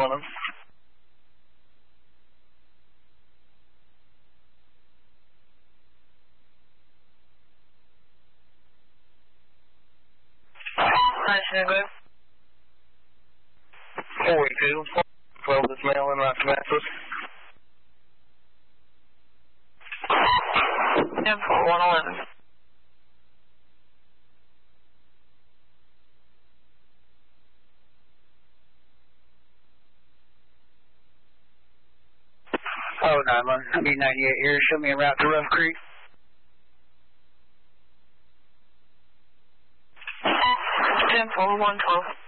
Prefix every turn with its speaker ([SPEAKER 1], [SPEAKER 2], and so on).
[SPEAKER 1] on them.
[SPEAKER 2] Nice and good.
[SPEAKER 1] 42, 12 this mail in right to Maxwell.
[SPEAKER 2] Yep, 111.
[SPEAKER 3] Oh, 98 here. Show me a route to Rough Creek.
[SPEAKER 2] 10-4, 112.